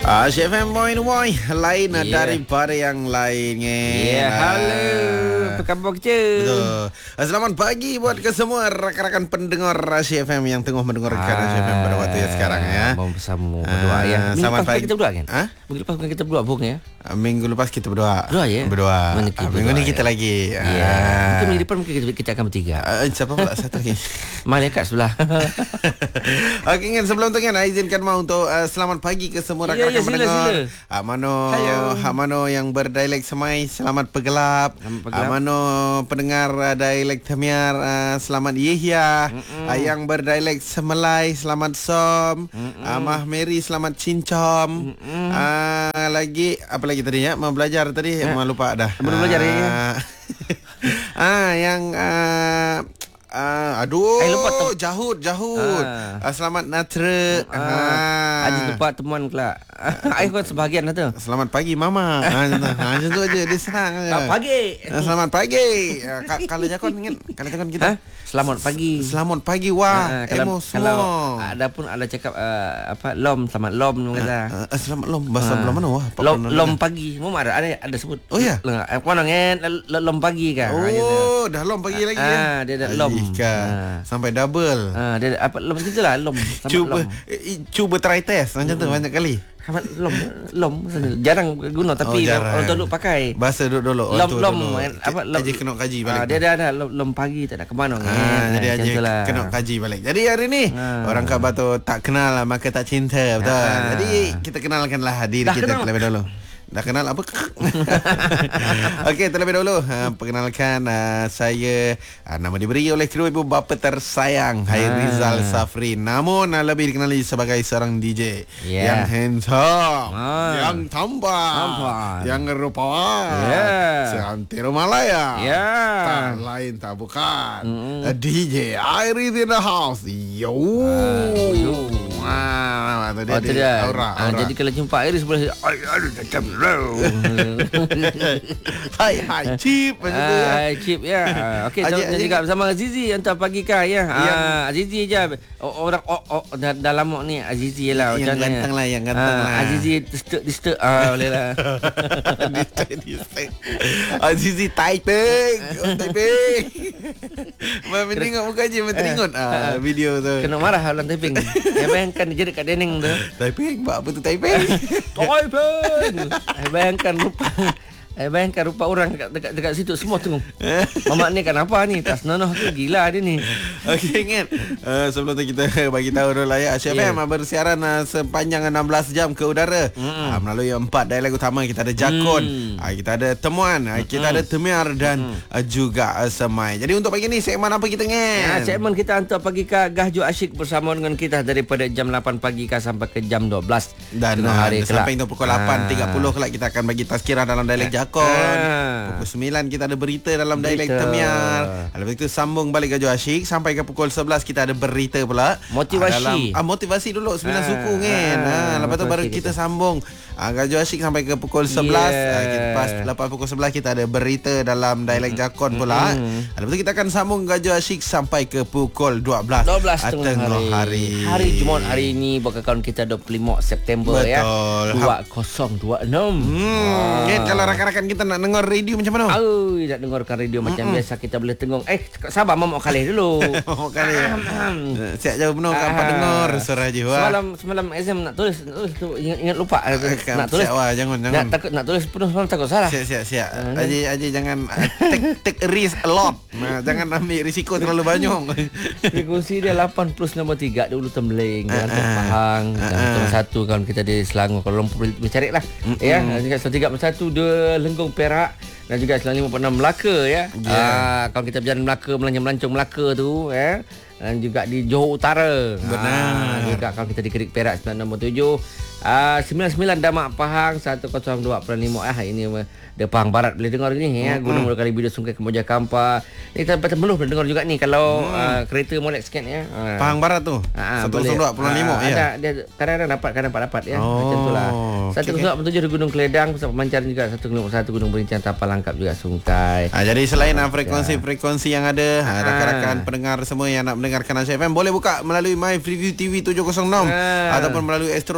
CFM Boy lain daripada yang lainnya. Halo. Apa khabar kita? Betul. Selamat pagi buat ke semua rakan-rakan pendengar CFM yang tengah mendengarkan CFM pada waktu yang sekarang ya. Mau bersama berdoa ya. Selamat pagi. Kita berdoa kan? Minggu lepas bukan kita berdoa bung ya? Minggu lepas kita berdoa. Berdoa ya? Berdoa. Minggu ni kita ya? lagi. Mungkin minggu depan mungkin kita akan bertiga. Siapa pula satu lagi? Malaikat sebelah. Okey, Ingat sebelum tu kan izinkan mau untuk selamat pagi ke semua rakan-rakan pendengar. Mano yang berdialek Semai, selamat pegelap. Mano pendengar dialek Temiar, selamat Yehya. Yang berdialek Semelai, selamat Som. Mah Mary, selamat Cincom. Lagi apa lagi tadi ya? Mau belajar tadi, mau lupa dah. Belum belajar ya. Yang lupa Jahud. Selamat Natra. Aji lupa teman kelak. Ai kau sebahagian tu. Selamat pagi mama. Macam tu aja dia senang aja. Pagi. Selamat pagi. Kalau jakon ingat kalau jakon kita. Selamat pagi. Selamat pagi wah. Kalau ada pun ada cakap lom selamat lom kata. Selamat lom bahasa belah mana wah? Lom pagi. Mau ada sebut. Oh ya. Apa namanya lom pagi kan. Oh, dah lom pagi lagi ya. Dia ada lom. Sampai double. Dia apa lom gitulah lom. Cuba try test macam tu banyak kali. Lom jarang guna tapi orang dulu pakai bahasa dulu lom aja kena kaji balik. Dia ada lom pagi tak ada ke mana jadi aja kena kaji balik. Jadi hari ni orang khabar tu tak kenal maka tak cinta, betul. Jadi kita kenalkanlah diri kita terlebih dahulu. Dah kenal apa? Okey, terlebih dahulu perkenalkan saya nama diberi oleh kedua ibu bapa tersayang Hairizal Safri, namun lebih dikenali sebagai seorang DJ yang handsome, yang tampan, yang rupawan, seantero Malaya. Tak lain tak bukan DJ Iris in the house. Yo. Dia aura. Jadi kalau jumpa Iris boleh macam Hai Chip macam tu. Hai Chip ya. Okey, kita juga bersama Azizi untuk pagi kah ya. Azizi je orang dah lama ni Azizi lah macam mana. Yang ganteng lah. Azizi disturb boleh lah. Disturb. Azizi typing. Tengok muka je teringat video tu. Kena marah orang typing. Yang bayangkan dia dekat dening tu. Typing apa tu typing? Bayangkan rupa orang dekat situ semua tengok. Mamak ni kan apa ni? Tas nonoh tu gila dia ni. Okey, ingat sebelum tu kita bagi tahu dulu lah ya. CFM bersiaran sepanjang 16 jam ke udara melalui 4 dialek utama. Kita ada Jakon, kita ada Temuan, kita ada Temiar dan juga Semai. Jadi untuk pagi ni segmen apa kita ngin? Segmen kita untuk pagi kah Gahju Asyik bersama dengan kita daripada jam 8 pagi kah sampai ke jam 12 dan hari sampai pukul 8.30 kelak kita akan bagi tazkirah dalam dialek Jakon. Pukul 9 kita ada berita dalam dialek Temiar. Lepas itu sambung balik Gahju Asyik sampai ke pukul 11 kita ada berita pula. Motivasi. Motivasi dulu 9 suku kan. Lepas tu baru kita sambung Gahju Asyik sampai ke pukul 11. Pas lepas pukul 11 kita ada berita dalam dialek Jakon pula. Lepas tu kita akan sambung Gahju Asyik sampai ke pukul 12 tengah hari. Hari Jumaat hari ini bagi kawan kita 25 September. Betul. Ya. 2026. Kalau rakan-rakan kita nak dengar radio macam mana? Nak dengarkan radio macam biasa kita boleh tengok. Sabar mau kali dulu. Mau kali. Siap jauh penuh apa dengar suara jiwa. Semalam exam nak tulis tu ingat lupa. Nak tulis. Jangan. Nak tulis penuh semalam takut salah. Siap. Aji jangan take risk a lot. Jangan ambil risiko terlalu banyak. Frekuensi dia 8 plus nombor 3 di Ulu Tembeling, Kelantan Pahang, nombor 1 kawan kita di Selangor. Kalau Lumpur boleh cari lah. Ya, 3.1 dia Lenggong Perak dan juga 956 Melaka ya. Kalau kita berjalan Melaka, melancong Melaka tu ya. Dan juga di Johor Utara. Benar. Juga kalau kita di Kerik Perak 967. 99 Damak Pahang 102.5 ini dia Pahang Barat boleh dengar ni ya. Gunung Mulu Kali Bidu Sungai Kemoja Kampa. Ni tempat Temeluh boleh dengar juga ni kalau kereta molek sikit ya. Pahang Barat tu 102.5 ya. Ada dia kadang-kadang dapat kadang tak dapat ya. Macam itulah. 102.7 di Gunung Keledang, Pusat Pemancaran juga 101 Gunung Berincang Tapal Langkap juga Sungkai. Jadi selain frekuensi-frekuensi yang ada, rakan-rakan pendengar semua yang nak mendengarkan Asyik FM boleh buka melalui My Freeview TV 706 ataupun melalui Astro 8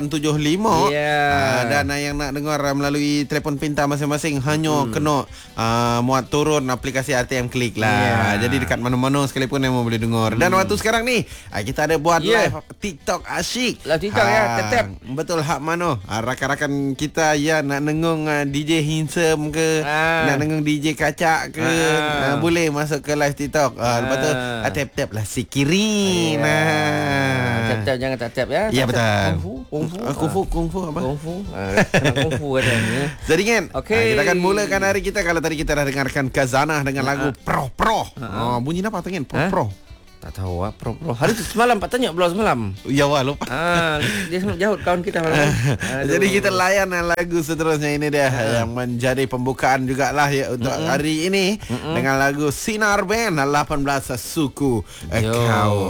875. Ya. Dan yang nak dengar melalui telefon pintar masing-masing hanya kena muat turun aplikasi RTM Klik lah. Jadi dekat mana-mana sekalipun yang boleh dengar. Dan waktu sekarang ni kita ada buat live TikTok asyik. Live TikTok tetap. Betul, hak mana? Rakan-rakan kita nak nengung DJ Hinsem ke, nak nengung DJ Kacak ke, boleh masuk ke live TikTok. Lepas tu tap-tap lah si kiri. Tap-tap jangan tap-tap ya. Ya betul. Kungfu apa? Kungfu. Kungfu katanya. Jadi kan, okay. kita akan mulakan hari kita. Kalau tadi kita dah dengarkan Kazanah dengan lagu Pro. Bunyi apa tu kan? Pro. Tak tahu Pro. Hari tu semalam Pak tanya belah semalam. Ya lupa. Dia selalu jahut kawan kita malam. Jadi kita layan lagu seterusnya ini dia yang menjadi pembukaan jugalah ya untuk hari ini dengan lagu Sinar Band 18 Suku Kau.